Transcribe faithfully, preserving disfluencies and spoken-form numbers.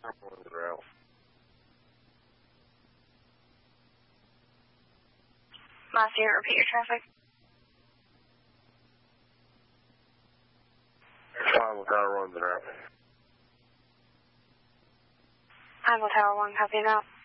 on the route. Last unit, repeat your traffic. Five Tower one, the route. Eiffel Tower one, copy now.